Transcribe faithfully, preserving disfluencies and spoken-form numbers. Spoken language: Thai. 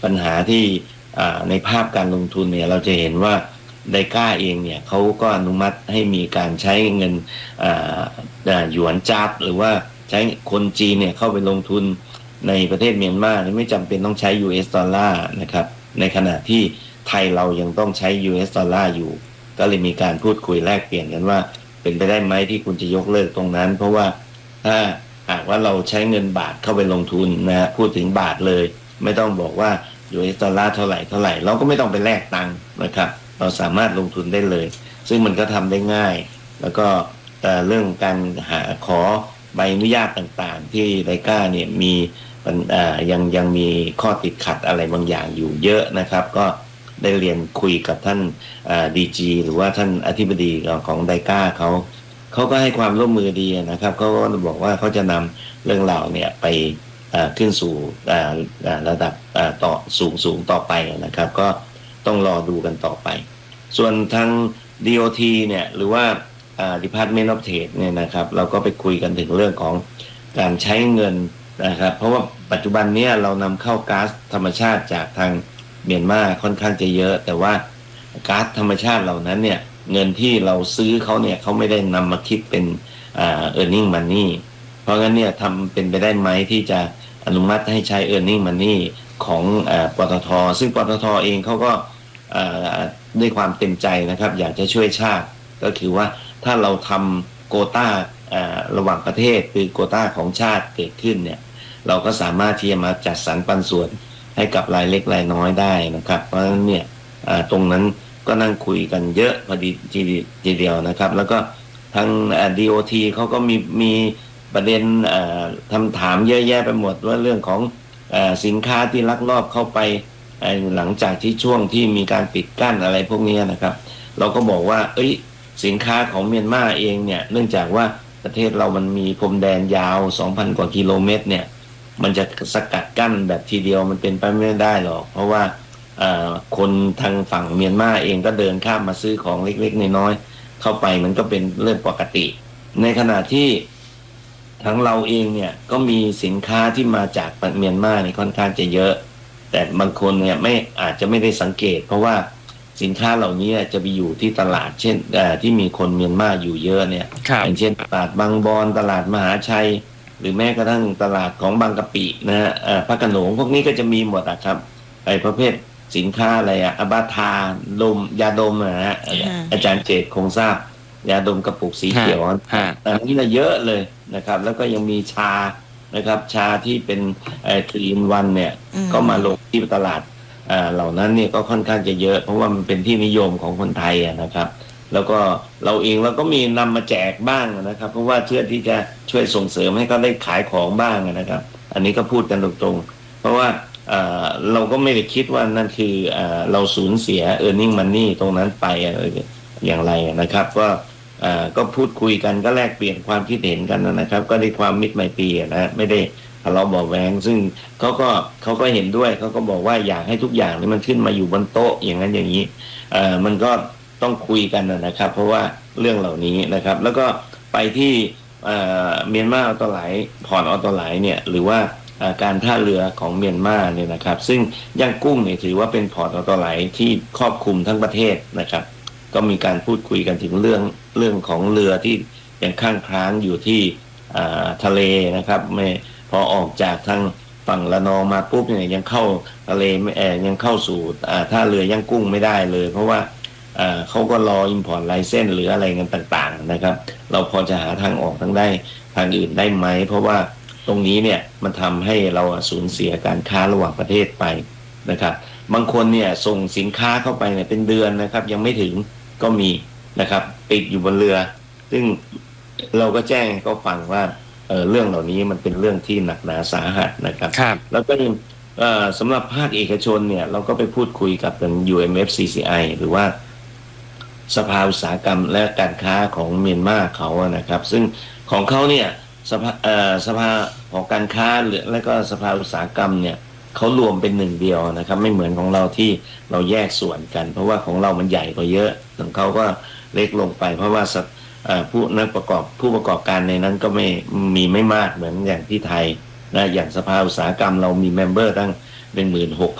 ปัญหาที่ในภาพการลงทุนเนี่ยเราจะเห็นว่าไดก้าเองเนี่ยเขาก็อนุมัติให้มีการใช้เงินหยวนจับหรือว่าใช้คนจีนเนี่ยเข้าไปลงทุนในประเทศเมียนมาไม่จำเป็นต้องใช้ ยู เอส ดอลลาร์นะครับในขณะที่ไทยเรายังต้องใช้ ยู เอส ดอลลาร์อยู่ก็เลยมีการพูดคุยแลกเปลี่ยนกันว่าเป็นไปได้ไหมที่คุณจะยกเลิกตรงนั้นเพราะว่าถ้าหากว่าเราใช้เงินบาทเข้าไปลงทุนนะพูดถึงบาทเลยไม่ต้องบอกว่า ยู เอส ดอลลาร์เท่าไหร่เท่าไหร่เราก็ไม่ต้องไปแลกตังค์นะครับเราสามารถลงทุนได้เลยซึ่งมันก็ทำได้ง่ายแล้วก็เรื่องการหาขอใบอนุญาตต่างๆที่ไดก้าเนี่ยมียังยังมีข้อติดขัดอะไรบางอย่างอยู่เยอะนะครับก็ได้เรียนคุยกับท่านดีจีหรือว่าท่านอธิบดีของไดก้าเขาเขาก็ให้ความร่วมมือดีนะครับเขาก็บอกว่าเขาจะนำเรื่องราวเนี่ยไปขึ้นสู่ระดับต่อสูงสูงต่อไปนะครับก็ต้องรอดูกันต่อไปส่วนทาง ดี โอ ที เนี่ยหรือว่า Department of Trade เนี่ยนะครับเราก็ไปคุยกันถึงเรื่องของการใช้เงินนะครับเพราะว่าปัจจุบันนี้เรานำเข้าก๊าซธรรมชาติจากทางเมียนมาค่อนข้างจะเยอะแต่ว่าก๊าซธรรมชาติเหล่านั้นเนี่ยเงินที่เราซื้อเขาเนี่ยเขาไม่ได้นำมาคิดเป็นอ่า earning money เพราะงั้นเนี่ยทำเป็นไปได้ไหมที่จะอนุมัติให้ใช้ earning money ของอ่าปตท.ซึ่งปตท.เองเขาก็อ่าด้วยความเต็มใจนะครับอยากจะช่วยชาติก็คือว่าถ้าเราทำโควต้าระหว่างประเทศคือโควต้าของชาติเกิดขึ้นเนี่ยเราก็สามารถที่จะมาจัดสรรปันส่วนให้กับรายเล็กรายน้อยได้นะครับเพราะฉะนั้นเนี่ยตรงนั้นก็นั่งคุยกันเยอะพอดีทีเดียวนะครับแล้วก็ทาง ดี โอ ที เขาก็มีมีประเด็นคำถามเยอะแยะไปหมดว่าเรื่องของสินค้าที่ลักลอบเข้าไปหลังจากที่ช่วงที่มีการปิดกั้นอะไรพวกนี้นะครับเราก็บอกว่าเอ้ยสินค้าของเมียนมาเองเนี่ยเนื่องจากว่าประเทศเรามันมีพรมแดนยาว สองพัน กว่ากิโลเมตรเนี่ยมันจะสกัดกั้นแบบทีเดียวมันเป็นไปไม่ได้หรอกเพราะว่าคนทางฝั่งเมียนมาเองก็เดินข้ามมาซื้อของเล็กๆน้อยๆเข้าไปมันก็เป็นเรื่องปกติในขณะที่ทั้งเราเองเนี่ยก็มีสินค้าที่มาจากเมียนมาเนี่ยค่อนข้างจะเยอะแต่บางคนเนี่ยไม่อาจจะไม่ได้สังเกตเพราะว่าสินค้าเหล่านี้จะไปอยู่ที่ตลาดเช่นที่มีคนเมียนมาอยู่เยอะเนี่ยอย่างเช่นตลาดบางบอนตลาดมหาชัยหรือแม้กระทั่งตลาดของบางกะปินะฮะพระโขนงพวกนี้ก็จะมีหมดอะครับไอ้ประเภทสินค้าอะไรอะอบาทาดมยาดมนะฮะอาจารย์เจตคงทราบยาดมกระปุกสีเขียวอันนี้นะเยอะเลยนะครับแล้วก็ยังมีชานะครับชาที่เป็นไอ้ทรีอินวันเนี่ยก็มาลงที่ตลาดเหล่านั้นเนี่ยก็ค่อนข้างจะเยอะเพราะว่ามันเป็นที่นิยมของคนไทยนะครับแล้วก็เราเองเราก็มีนำมาแจกบ้างนะครับเพราะว่าเพื่อที่จะช่วยส่งเสริมให้เขาได้ขายของบ้างนะครับอันนี้ก็พูดกันตรงๆเพราะว่าเราก็ไม่ได้คิดว่านั่นคือเราสูญเสีย earning money ตรงนั้นไปอะไรอย่างไรนะครับก็ก็พูดคุยกันก็แลกเปลี่ยนความคิดเห็นกันนะครับก็ได้ความมิตรไมตรีนะไม่ได้ทะเลาะเบาะแว้งซึ่งเขาก็เขาก็เห็นด้วยเขาก็บอกว่าอยากให้ทุกอย่างนี่มันขึ้นมาอยู่บนโต๊ะอย่างนั้นอย่างนี้เอ่อมันก็ต้องคุยกันนะครับเพราะว่าเรื่องเหล่านี้นะครับแล้วก็ไปที่เอ่อเมียนมาออโตไลท์พอร์ตออโตไลท์เนี่ยหรือว่าการท่าเรือของเมียนมาเนี่ยนะครับซึ่งย่างกุ้งเนี่ยถือว่าเป็นพอร์ตออโตไลท์ที่ครอบคลุมทั้งประเทศนะครับก็มีการพูดคุยกันถึงเรื่องเรื่องของเรือที่ยังค้างค้างอยู่ที่ทะเลนะครับไม่พอออกจากทางฝั่งละนองมาปุ๊บเนี่ยยังเข้าทะเลแอบยังเข้าสู่ท่าเรือย่างกุ้งไม่ได้เลยเพราะว่าเขาก็รอ import license หรืออะไรเงี้ยต่างๆนะครับเราพอจะหาทางออกทางได้ทางอื่นได้ไหมเพราะว่าตรงนี้เนี่ยมันทำให้เราสูญเสียการค้าระหว่างประเทศไปนะครับบางคนเนี่ยส่งสินค้าเข้าไปเนี่ยเป็นเดือนนะครับยังไม่ถึงก็มีนะครับติดอยู่บนเรือซึ่งเราก็แจ้งเขาฟังว่าเอ่อเรื่องเหล่านี้มันเป็นเรื่องที่หนักหนาสาหัสนะครับแล้วก็สำหรับภาคเอกชนเนี่ยเราก็ไปพูดคุยกับทาง ยู เอ็ม เอฟ ซี ซี ไอ หรือว่าสภาอุตสาหกรรมและการค้าของเมียนมาเขานะครับซึ่งของเขาเนี่ยสภาสภาของการค้าหรือและก็สภาอุตสาหกรรมเนี่ยเขารวมเป็นหนึ่งเดียวนะครับไม่เหมือนของเราที่เราแยกส่วนกันเพราะว่าของเรามันใหญ่กว่าเยอะของเขาก็เล็กลงไปเพราะว่าผู้นักประกอบผู้ประกอบการในนั้นก็ไม่มีไม่มากเหมือนอย่างที่ไทยนะอย่างสภาอุตสาหกรรมเรามีเมมเบอร์ตั้ง หนึ่งหมื่นหก